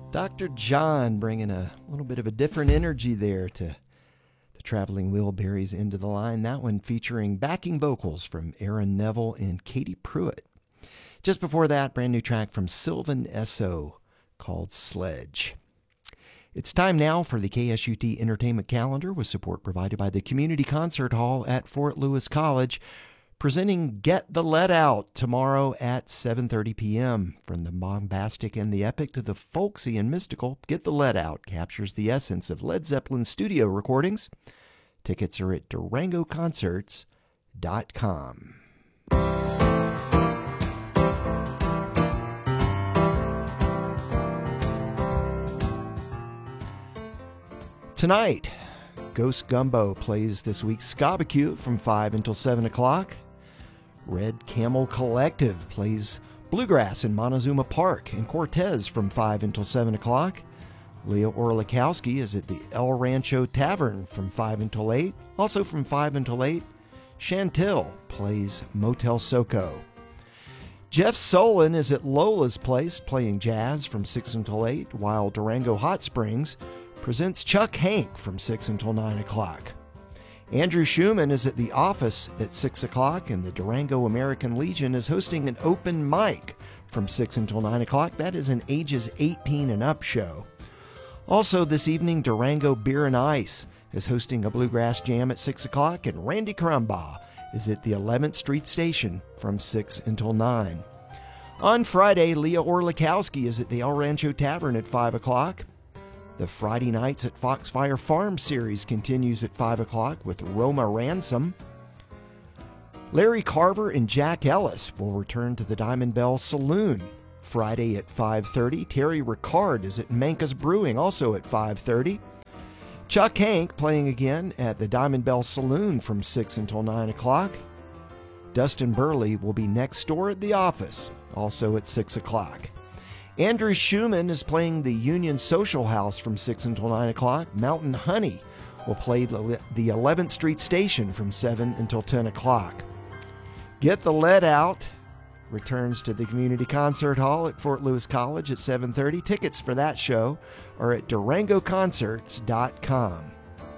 Dr. John bringing a little bit of a different energy there to the Traveling Wilburys Into the Line. That one featuring backing vocals from Aaron Neville and Katie Pruitt. Just before that, brand new track from Sylvan Esso called Sledge. It's time now for the KSUT Entertainment Calendar with support provided by the Community Concert Hall at Fort Lewis College, presenting Get the Let Out tomorrow at 7:30 p.m. From the bombastic and the epic to the folksy and mystical, Get the Let Out captures the essence of Led Zeppelin studio recordings. Tickets are at durangoconcerts.com. Tonight, Ghost Gumbo plays this week's Scabacute from 5 until 7 o'clock. Red Camel Collective plays Bluegrass in Montezuma Park and Cortez from 5 until 7 o'clock. Leah Orlikowski is at the El Rancho Tavern from 5 until 8. Also from 5 until 8, Chantil plays Motel Soco. Jeff Solon is at Lola's Place playing jazz from 6 until 8, while Durango Hot Springs presents Chuck Hank from 6 until 9 o'clock. Andrew Schumann is at the Office at 6 o'clock, and the Durango American Legion is hosting an open mic from 6 until 9 o'clock. That is an ages 18 and up show. Also this evening, Durango Beer and Ice is hosting a bluegrass jam at 6 o'clock, and Randy Crumbaugh is at the 11th Street Station from 6 until 9. On Friday, Leah Orlikowski is at the El Rancho Tavern at 5 o'clock. The Friday Nights at Foxfire Farm series continues at 5 o'clock with Roma Ransom. Larry Carver and Jack Ellis will return to the Diamond Bell Saloon Friday at 5:30. Terry Ricard is at Manka's Brewing, also at 5:30. Chuck Hank playing again at the Diamond Bell Saloon from 6 until 9 o'clock. Dustin Burley will be next door at the Office, also at 6 o'clock. Andrew Schumann is playing the Union Social House from 6 until 9 o'clock. Mountain Honey will play the 11th Street Station from 7 until 10 o'clock. Get the Let Out returns to the Community Concert Hall at Fort Lewis College at 7:30. Tickets for that show are at durangoconcerts.com.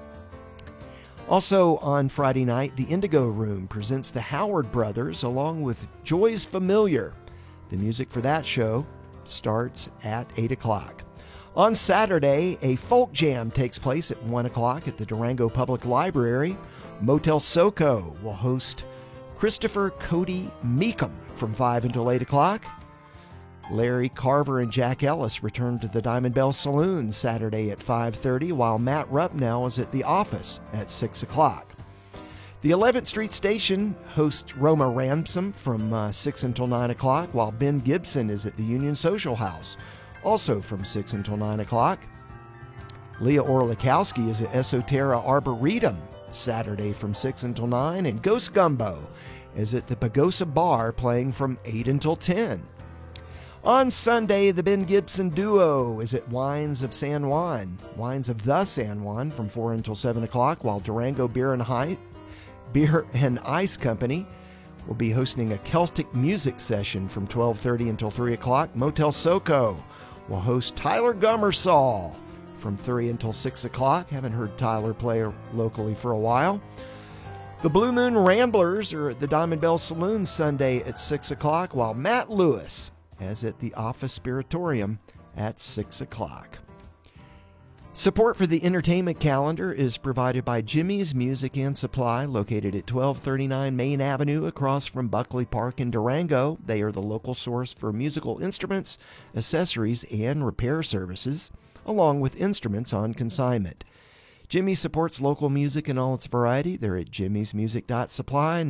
Also on Friday night, the Indigo Room presents the Howard Brothers along with Joy's Familiar. The music for that show starts at 8 o'clock. On Saturday, a folk jam takes place at 1 o'clock at the Durango Public Library. Motel Soco will host Christopher Cody Meekum from 5 until 8 o'clock. Larry Carver and Jack Ellis return to the Diamond Bell Saloon Saturday at 5:30, while Matt Rupnell is at the Office at 6 o'clock. The 11th Street Station hosts Roma Ransom from 6 until 9 o'clock, while Ben Gibson is at the Union Social House, also from 6 until 9 o'clock. Leah Orlikowski is at Esoterra Arboretum Saturday from 6 until 9, and Ghost Gumbo is at the Pagosa Bar playing from 8 until 10. On Sunday, the Ben Gibson Duo is at Wines of the San Juan from 4 until 7 o'clock, while Durango Beer and Ice Company will be hosting a Celtic music session from 12:30 until 3 o'clock. Motel Soco will host Tyler Gummersall from 3 until 6 o'clock. Haven't heard Tyler play locally for a while. The Blue Moon Ramblers are at the Diamond Bell Saloon Sunday at 6 o'clock, while Matt Lewis is at the Office Spiritorium at 6 o'clock. Support for the entertainment calendar is provided by Jimmy's Music and Supply, located at 1239 Main Avenue across from Buckley Park in Durango. They are the local source for musical instruments, accessories, and repair services, along with instruments on consignment. Jimmy supports local music in all its variety. They're at jimmysmusic.supply,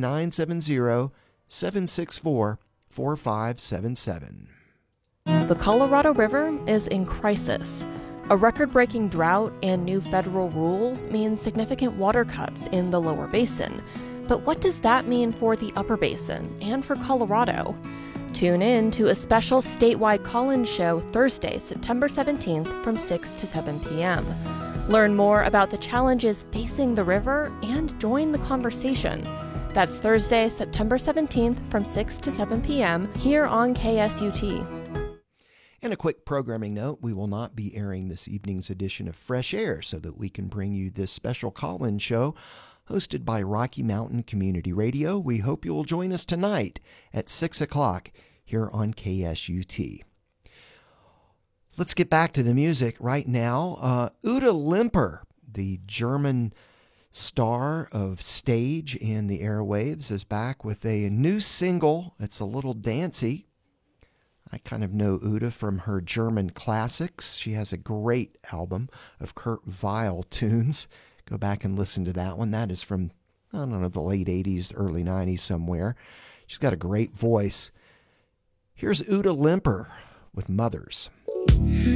970-764-4577. The Colorado River is in crisis. A record-breaking drought and new federal rules mean significant water cuts in the lower basin. But what does that mean for the upper basin and for Colorado? Tune in to a special statewide call-in show Thursday, September 17th from 6 to 7 p.m. Learn more about the challenges facing the river and join the conversation. That's Thursday, September 17th from 6 to 7 p.m. here on KSUT. And a quick programming note, we will not be airing this evening's edition of Fresh Air so that we can bring you this special call-in show hosted by Rocky Mountain Community Radio. We hope you will join us tonight at 6 o'clock here on KSUT. Let's get back to the music right now. Ute Lemper, the German star of stage and the airwaves, is back with a new single that's a little dancey. I kind of know Ute from her German classics. She has a great album of Kurt Weill tunes. Go back and listen to that one. That is from, I don't know, the late 80s, early 90s somewhere. She's got a great voice. Here's Ute Lemper with Mothers.